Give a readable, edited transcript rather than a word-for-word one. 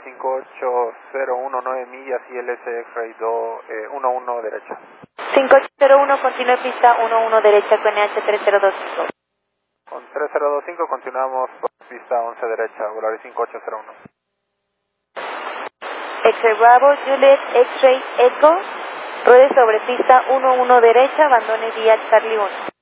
5801, 9 millas, ILS X-Ray 11 derecha. 5801, continúe pista 11 derecha con NH3025. Con 3025 continuamos por pista 11 derecha, Volaris 5801. X-Ray Bravo, Juliet, X-Ray Echo, ruede sobre pista 11 derecha, abandone vía Charlie 1.